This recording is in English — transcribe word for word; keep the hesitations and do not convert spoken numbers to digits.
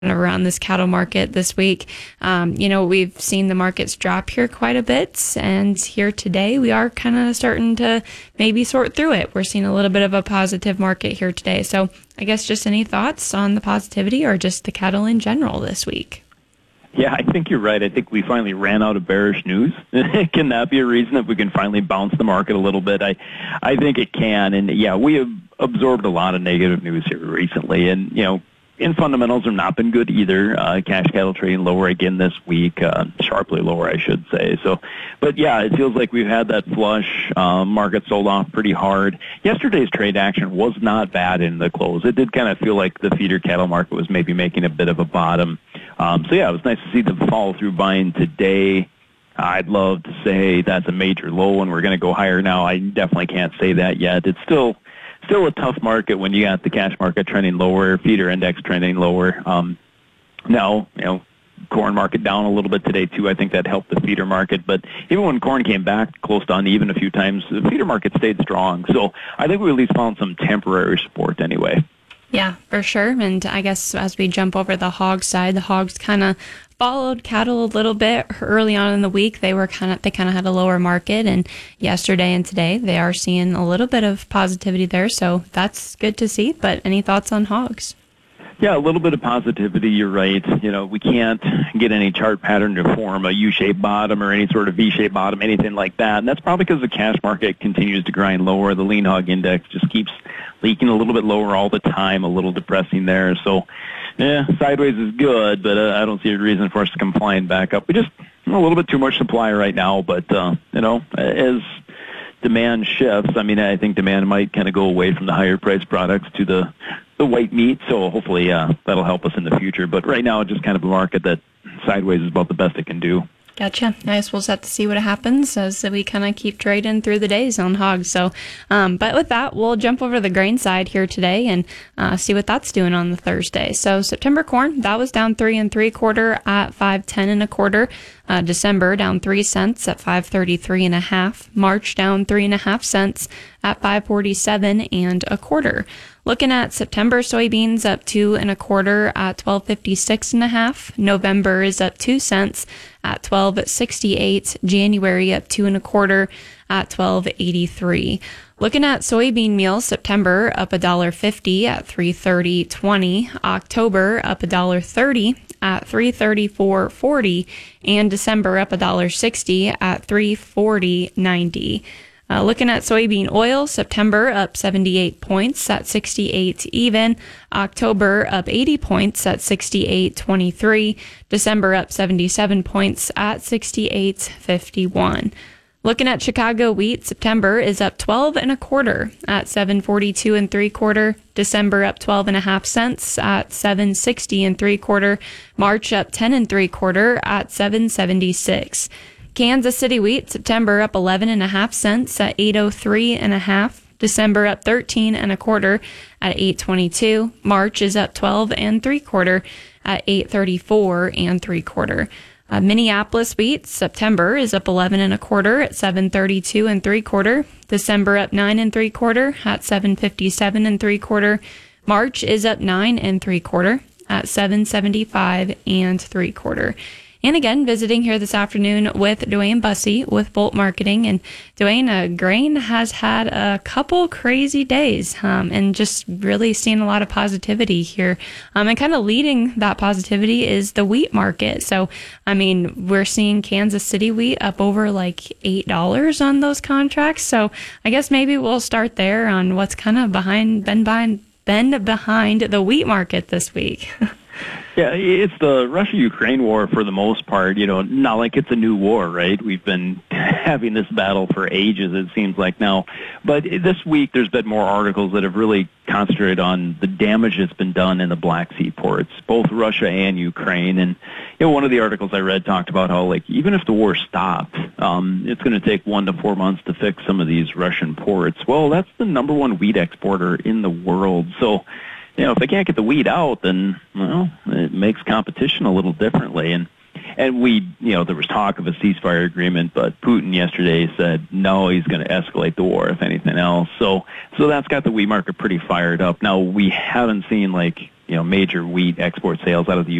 around this cattle market this week. Um, you know, we've seen the markets drop here quite a bit, and here today we are kind of starting to maybe sort through it. We're seeing a little bit of a positive market here today. So I guess just any thoughts on the positivity or just the cattle in general this week? Yeah, I think you're right. I think we finally ran out of bearish news. Can that be a reason that we can finally bounce the market a little bit? I, I think it can. And yeah, we have absorbed a lot of negative news here recently, and you know, in fundamentals have not been good either. Uh, cash cattle trading lower again this week, uh, sharply lower, I should say. So, but yeah, it feels like we've had that flush. Uh, market sold off pretty hard. Yesterday's trade action was not bad in the close. It did kind of feel like the feeder cattle market was maybe making a bit of a bottom. Um, so yeah, it was nice to see the follow through buying today. I'd love to say that's a major low and we're going to go higher now. I definitely can't say that yet. It's still Still a tough market when you got the cash market trending lower, feeder index trending lower. Um, now, you know, corn market down a little bit today too. I think that helped the feeder market. But even when corn came back close to uneven a few times, the feeder market stayed strong. So I think we at least found some temporary support anyway. Yeah, for sure. And I guess as we jump over the hog side, the hogs kind of followed cattle a little bit early on in the week. They were kind of they kind of had a lower market, and yesterday and today they are seeing a little bit of positivity there. So that's good to see. But any thoughts on hogs? Yeah, a little bit of positivity. You're right. You know, we can't get any chart pattern to form a U-shaped bottom or any sort of V-shaped bottom, anything like that. And that's probably because the cash market continues to grind lower. The lean hog index just keeps leaking a little bit lower all the time, a little depressing there. So, yeah, sideways is good, but uh, I don't see a reason for us to come flying back up. We just a little bit too much supply right now, but, uh, you know, as demand shifts, I mean, I think demand might kind of go away from the higher priced products to the the white meat, so hopefully uh, that'll help us in the future. But right now, just kind of a market that sideways is about the best it can do. Gotcha. Nice. We'll just have to see what happens as we kind of keep trading through the days on hogs. So, um, but with that, we'll jump over to the grain side here today and uh, see what that's doing on the Thursday. So September corn, that was down three and three quarter at five ten and a quarter. Uh, December down three cents at five thirty three and a half. March down three and a half cents at five forty seven and a quarter. Looking at September soybeans up two and a quarter at twelve fifty six and a half. November is up two cents at twelve sixty eight. January up two and a quarter at twelve eighty three. Looking at soybean meal, September up a dollar fifty at three thirty twenty. October up a dollar thirty at three thirty four forty, and December up a dollar sixty at three forty ninety. Uh, looking at soybean oil, September up seventy-eight points at sixty-eight even. October up eighty points at sixty-eight twenty-three. December up seventy-seven points at sixty-eight fifty-one. Looking at Chicago wheat, September is up twelve and a quarter at seven forty-two and three quarter. December up twelve and a half cents at seven sixty and three quarter. March up ten and three quarter at seven seventy-six. Kansas City wheat, September up eleven and a half cents at eight oh three and a half. December up thirteen and a quarter at eight twenty-two. March is up twelve and three quarter at eight thirty-four and three quarter. Uh, Minneapolis wheat, September is up eleven and a quarter at seven thirty-two and three quarter. December up nine and three quarter at seven fifty-seven and three quarter. March is up nine and three quarter at seven seventy-five and three quarter. And again, visiting here this afternoon with Dwayne Bussey with Bolt Marketing. And Dwayne, uh, grain has had a couple crazy days um, and just really seeing a lot of positivity here. Um, and kind of leading that positivity is the wheat market. So, I mean, we're seeing Kansas City wheat up over like eight dollars on those contracts. So I guess maybe we'll start there on what's kind of behind, been behind, been behind the wheat market this week. Yeah, it's the Russia-Ukraine war for the most part. You know, not like it's a new war, right? We've been having this battle for ages, it seems like now. But this week, there's been more articles that have really concentrated on the damage that's been done in the Black Sea ports, both Russia and Ukraine. And, you know, one of the articles I read talked about how, like, even if the war stopped, um, it's going to take one to four months to fix some of these Russian ports. Well, that's the number one wheat exporter in the world. So, you know, if they can't get the wheat out, then, well, it makes competition a little differently. And and we, you know, there was talk of a ceasefire agreement, but Putin yesterday said, no, he's going to escalate the war, if anything else. So so that's got the wheat market pretty fired up. Now, we haven't seen, like, you you know, major wheat export sales out of the